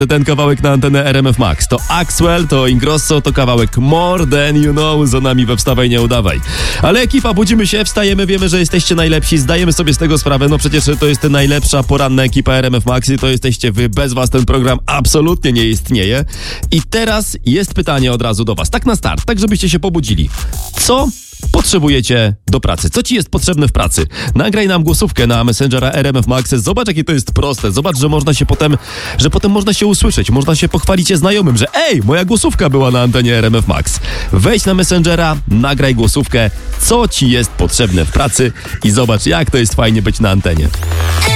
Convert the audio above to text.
Ten kawałek na antenę RMF Max. To Axwell, to Ingrosso, to kawałek More Than You Know. Za nami we Wstawaj, nie udawaj. Ale ekipa, budzimy się, wstajemy, wiemy, że jesteście najlepsi, zdajemy sobie z tego sprawę. No przecież to jest najlepsza poranna ekipa RMF Max i to jesteście wy. Bez was ten program absolutnie nie istnieje. I teraz jest pytanie od razu do was. Tak na start, tak żebyście się pobudzili. Co potrzebujecie do pracy? Co ci jest potrzebne w pracy? Nagraj nam głosówkę na Messengera RMF Max. Zobacz, jakie to jest proste. Zobacz, że można się potem można się usłyszeć. Można się pochwalić się znajomym, że moja głosówka była na antenie RMF Max. Wejdź na Messengera, nagraj głosówkę, co ci jest potrzebne w pracy i zobacz, jak to jest fajnie być na antenie.